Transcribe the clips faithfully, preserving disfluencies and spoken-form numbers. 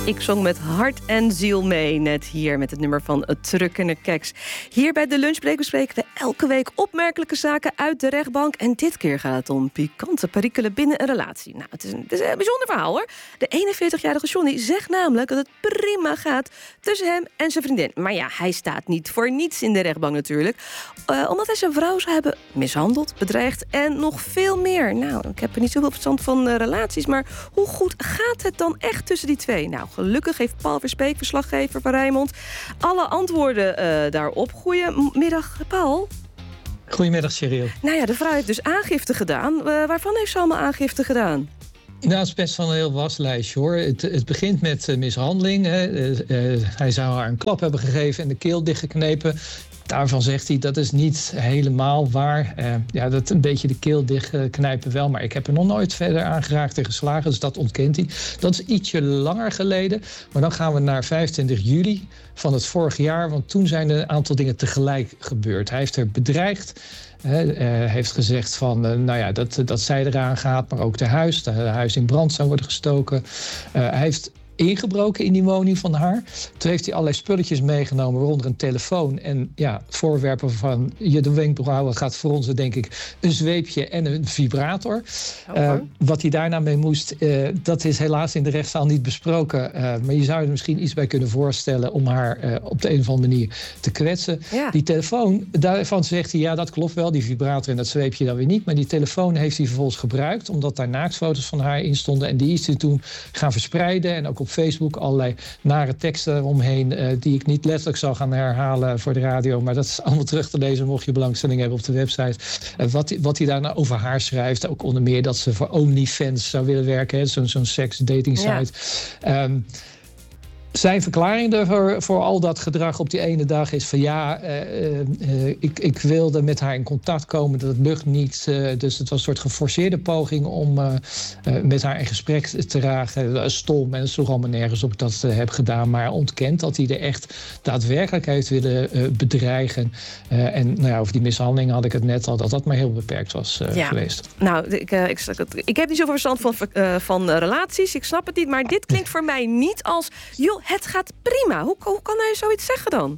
Ik zong met hart en ziel mee, net hier met het nummer van Truckende Keks. Hier bij de Lunchbreak bespreken we elke week opmerkelijke zaken uit de rechtbank. En dit keer gaat het om pikante perikelen binnen een relatie. Nou, het is een, het is een bijzonder verhaal, hoor. De eenenveertigjarige Johnny zegt namelijk dat het prima gaat tussen hem en zijn vriendin. Maar ja, hij staat niet voor niets in de rechtbank natuurlijk. Uh, omdat hij zijn vrouw zou hebben mishandeld, bedreigd en nog veel meer. Nou, ik heb er niet zoveel verstand van uh, relaties, maar hoe goed gaat het dan echt tussen die twee? Nou, gelukkig heeft Paul Verspeek, verslaggever van Rijnmond, alle antwoorden uh, daarop. Goedemiddag, Paul. Goedemiddag, Cheryl. Nou ja, de vrouw heeft dus aangifte gedaan. Uh, waarvan heeft ze allemaal aangifte gedaan? Nou, het is best wel een heel waslijstje, hoor. Het, het begint met uh, mishandeling. Hè. Uh, uh, hij zou haar een klap hebben gegeven en de keel dichtgeknepen. Daarvan zegt hij, dat is niet helemaal waar. Uh, ja, dat een beetje de keel dichtknijpen wel. Maar ik heb er nog nooit verder aangeraakt en geslagen. Dus dat ontkent hij. Dat is ietsje langer geleden. Maar dan gaan we naar vijfentwintig juli van het vorig jaar. Want toen zijn er een aantal dingen tegelijk gebeurd. Hij heeft haar bedreigd. Hij uh, heeft gezegd van, uh, nou ja, dat, dat zij eraan gaat. Maar ook de huis. De huis in brand zou worden gestoken. Uh, hij heeft ingebroken in die woning van haar. Toen heeft hij allerlei spulletjes meegenomen, waaronder een telefoon en ja, voorwerpen van je de wenkbrauwen gaat fronsen, denk ik, een zweepje en een vibrator. Okay. Uh, wat hij daarna mee moest, uh, dat is helaas in de rechtszaal niet besproken. Uh, maar je zou er misschien iets bij kunnen voorstellen om haar uh, op de een of andere manier te kwetsen. Ja. Die telefoon, daarvan zegt hij, ja, dat klopt wel, die vibrator en dat zweepje dan weer niet. Maar die telefoon heeft hij vervolgens gebruikt, omdat daar naaktfoto's van haar in stonden. En die is hij toen gaan verspreiden en ook op Facebook allerlei nare teksten omheen, uh, die ik niet letterlijk zal gaan herhalen voor de radio. Maar dat is allemaal terug te lezen, mocht je belangstelling hebben op de website. Uh, wat, wat hij daarna over haar schrijft, ook onder meer dat ze voor OnlyFans zou willen werken, zo'n zo'n seks-dating site. Ja. Um, Zijn verklaring ervoor, voor al dat gedrag op die ene dag is van ja, uh, uh, ik, ik wilde met haar in contact komen, dat lukt niet. Uh, dus het was een soort geforceerde poging om uh, uh, met haar in gesprek te raken. Dat is stom en het sloeg allemaal nergens op dat ik dat heb gedaan. Maar ontkent dat hij er echt daadwerkelijk heeft willen uh, bedreigen. Uh, en nou ja, over die mishandeling had ik het net al, dat dat maar heel beperkt was uh, ja. geweest. Nou, ik, uh, ik, ik heb niet zoveel verstand van, uh, van uh, relaties, ik snap het niet. Maar dit klinkt voor mij niet als, joh, het gaat prima. Hoe, hoe kan hij zoiets zeggen dan?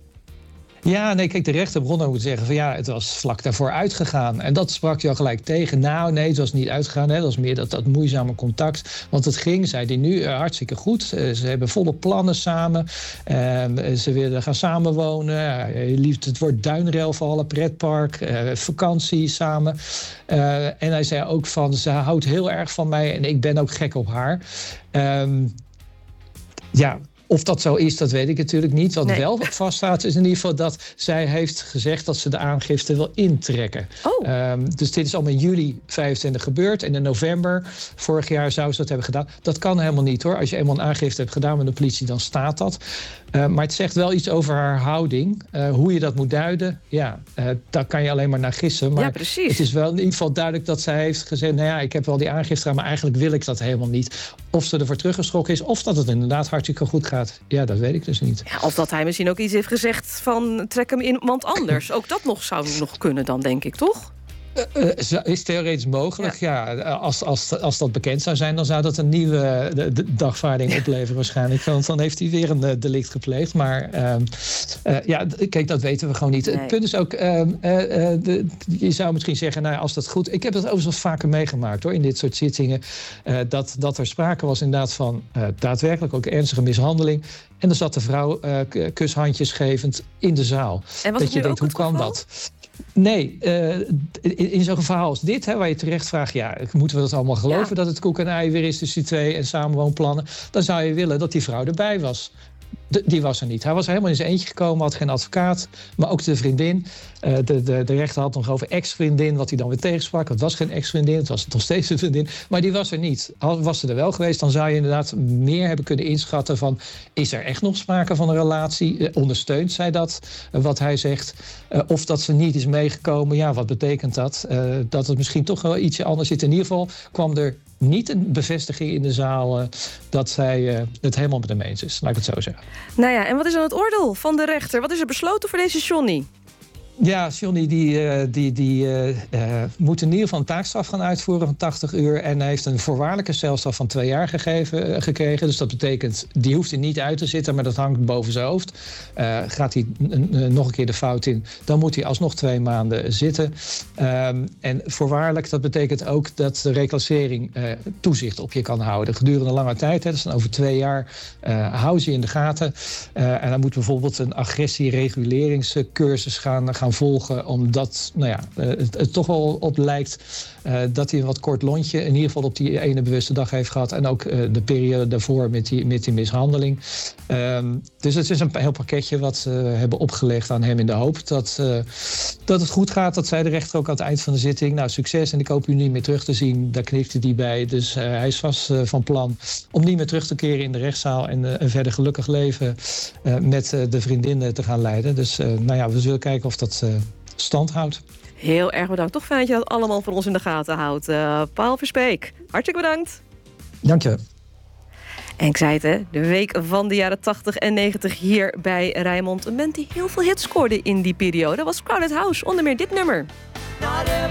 Ja, nee, kijk, de rechter begon ook te zeggen van ja, het was vlak daarvoor uitgegaan. En dat sprak hij al gelijk tegen. Nou, nee, het was niet uitgegaan. Hè. Dat was meer dat, dat moeizame contact. Want het ging, zei hij nu, uh, hartstikke goed. Uh, ze hebben volle plannen samen. Uh, ze willen gaan samenwonen. Uh, liefst het wordt duinrelvallen, pretpark, uh, vakantie samen. Uh, en hij zei ook van, ze houdt heel erg van mij en ik ben ook gek op haar. Um, ja... Of dat zo is, dat weet ik natuurlijk niet. Wat nee. wel vaststaat is in ieder geval dat zij heeft gezegd dat ze de aangifte wil intrekken. Oh. Um, dus dit is allemaal in juli vijfentwintig gebeurd. En in november vorig jaar zou ze dat hebben gedaan. Dat kan helemaal niet, hoor. Als je eenmaal een aangifte hebt gedaan met de politie, dan staat dat. Uh, maar het zegt wel iets over haar houding. Uh, hoe je dat moet duiden, ja, uh, daar kan je alleen maar naar gissen. Maar ja, precies. Het is wel in ieder geval duidelijk dat zij heeft gezegd, nou ja, ik heb wel die aangifte gedaan, maar eigenlijk wil ik dat helemaal niet. Of ze ervoor teruggeschrokken is, of dat het inderdaad hartstikke goed gaat. Ja, dat weet ik dus niet. Ja, of dat hij misschien ook iets heeft gezegd van trek hem in iemand anders. Ook dat nog zou nog kunnen dan, denk ik, toch? Uh, is theoretisch mogelijk, ja. ja. Als, als, als dat bekend zou zijn, dan zou dat een nieuwe de, de dagvaarding opleveren waarschijnlijk. Want dan heeft hij weer een uh, delict gepleegd. Maar uh, uh, ja, kijk, dat weten we gewoon niet. Nee. Het punt is ook, uh, uh, de, je zou misschien zeggen, nou, als dat goed... Ik heb dat overigens wel vaker meegemaakt, hoor, in dit soort zittingen. Uh, dat, dat er sprake was inderdaad van uh, daadwerkelijk ook ernstige mishandeling. En dan zat de vrouw uh, kushandjes gevend in de zaal. En was dat je denkt, hoe kan geval? dat? Nee, uh, in, in zo'n verhaal als dit, hè, waar je terecht vraagt, ja, moeten we dat allemaal geloven, ja, dat het koek en ei weer is tussen die twee en samenwoonplannen, dan zou je willen dat die vrouw erbij was. De, die was er niet. Hij was er helemaal in zijn eentje gekomen, had geen advocaat, maar ook de vriendin. Uh, de, de, de rechter had nog over ex-vriendin, wat hij dan weer tegensprak. Het was geen ex-vriendin, het was nog steeds een vriendin. Maar die was er niet. Was ze er wel geweest, dan zou je inderdaad meer hebben kunnen inschatten van, is er echt nog sprake van een relatie? Uh, ondersteunt zij dat, uh, wat hij zegt? Uh, of dat ze niet is meegekomen, ja, wat betekent dat? Uh, dat het misschien toch wel ietsje anders zit. In ieder geval kwam er niet een bevestiging in de zaal uh, dat zij uh, het helemaal met hem eens is. Laat ik het zo zeggen. Nou ja, en wat is dan het oordeel van de rechter? Wat is er besloten voor deze Johnny? Ja, Johnny die, uh, die, die uh, uh, moet in ieder geval een taakstraf gaan uitvoeren van tachtig uur. En hij heeft een voorwaardelijke celstraf van twee jaar gegeven, uh, gekregen. Dus dat betekent, die hoeft hij niet uit te zitten, maar dat hangt boven zijn hoofd. Uh, gaat hij uh, nog een keer de fout in, dan moet hij alsnog twee maanden zitten. Um, en voorwaardelijk, dat betekent ook dat de reclassering uh, toezicht op je kan houden. Gedurende een lange tijd, hè, dat is dan over twee jaar, uh, hou ze in de gaten. Uh, en dan moet bijvoorbeeld een agressiereguleringscursus gaan, gaan volgen, omdat nou ja, het, het toch wel op lijkt uh, dat hij een wat kort lontje in ieder geval op die ene bewuste dag heeft gehad. En ook uh, de periode daarvoor met die, met die mishandeling. Um, dus het is een heel pakketje wat we uh, hebben opgelegd aan hem in de hoop dat, uh, dat het goed gaat. Dat zei de rechter ook aan het eind van de zitting. Nou, succes en ik hoop u niet meer terug te zien. Daar knikte hij bij. Dus uh, hij is vast uh, van plan om niet meer terug te keren in de rechtszaal en uh, een verder gelukkig leven uh, met uh, de vriendin te gaan leiden. Dus uh, nou ja, we zullen kijken of dat uh, stand houdt. Heel erg bedankt. Toch fijn dat je dat allemaal voor ons in de gaten houdt. Uh, Paul Verspeek, hartstikke bedankt. Dank je. En ik zei het, hè, de week van de jaren tachtig en negentig hier bij Rijnmond. Een band die heel veel hits scoorde in die periode was Crowded House, onder meer dit nummer.